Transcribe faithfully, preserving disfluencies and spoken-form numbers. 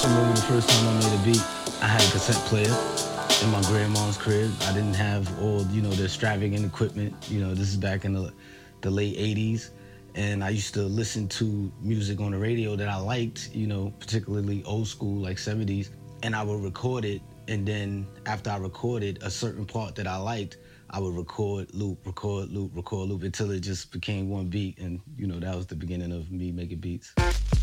I remember the first time I made a beat, I had a cassette player in my grandma's crib. I didn't have all, you know, the extravagant equipment. You know, this is back in the, the late eighties. And I used to listen to music on the radio that I liked, you know, particularly old school, like seventies. And I would record it. And then after I recorded a certain part that I liked, I would record, loop, record, loop, record, loop until it just became one beat. And, you know, that was the beginning of me making beats.